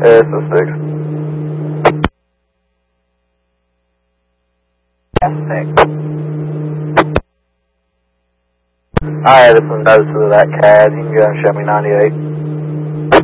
AS06. Alright, this one goes to that CAD. You can go and show me 98.